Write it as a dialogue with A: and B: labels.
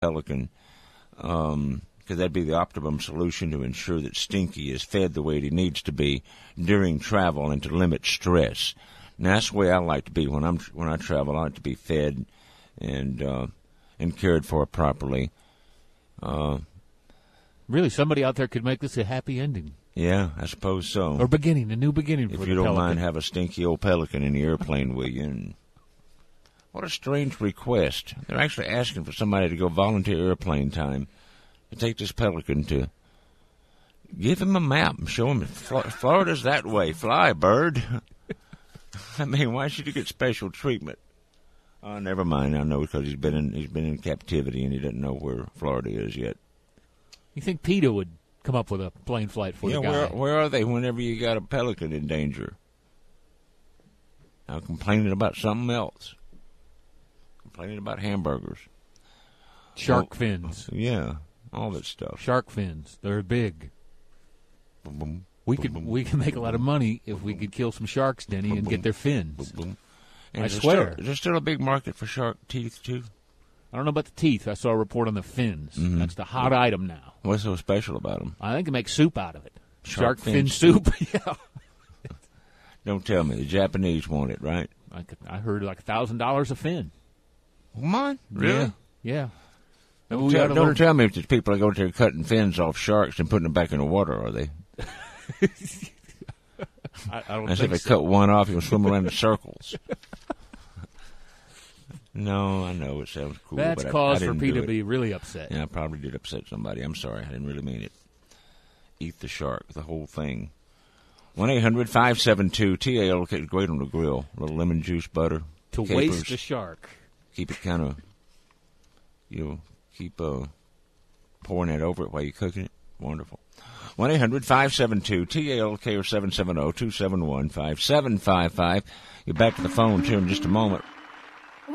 A: pelican, because that'd be the optimum solution to ensure that Stinky is fed the way he needs to be during travel and to limit stress. And that's the way I like to be when I travel. I like to be fed and cared for properly.
B: Really, somebody out there could make this a happy ending.
A: Yeah, I suppose so.
B: Or a new beginning for the
A: If you don't
B: pelican.
A: mind, have a stinky old pelican in the airplane with you. And what a strange request. They're actually asking for somebody to go volunteer airplane time to take this pelican to give him a map and show him Florida's that way. Fly, bird. I mean, why should he get special treatment? Oh, never mind. I know because he's been in captivity and he doesn't know where Florida is yet.
B: You think PETA would come up with a plane flight for the guy?
A: Where are they whenever you got a pelican in danger? Now complaining about something else. Complaining about hamburgers.
B: Shark fins.
A: Yeah, all that stuff.
B: Shark fins. They're big.
A: Boom, boom,
B: We
A: boom,
B: could make a lot of money if we could kill some sharks, Denny, and get their fins.
A: boom. And
B: I
A: is there
B: swear.
A: Is there still a big market for shark teeth, too?
B: I don't know about the teeth. I saw a report on the fins.
A: Mm-hmm.
B: That's the hot item now.
A: What's so special about them?
B: I think they make soup out of it.
A: Shark fin
B: fin soup. Yeah.
A: Don't tell me. The Japanese want it, right?
B: I heard like $1,000 a fin.
A: Come on. Really?
B: Yeah.
A: Don't tell me if there's people that go there cutting fins off sharks and putting them back in the water, are they?
B: I don't
A: As
B: think
A: if they cut one off, you'll swim around in circles. No, I know it sounds cool.
B: That's
A: but
B: cause
A: I
B: for
A: didn't
B: PETA
A: do
B: to
A: it.
B: be really upset.
A: Yeah, I probably did upset somebody. I'm sorry. I didn't really mean it. Eat the shark, the whole thing. 1-800-572-TAL. It's great on the grill. A little lemon juice, butter.
B: To
A: capers.
B: waste the shark.
A: Keep it kind of, keep pouring that over it while you're cooking it. Wonderful. 1-800-572-TALK or 770-271-5755. You're back to the phone here in just a moment.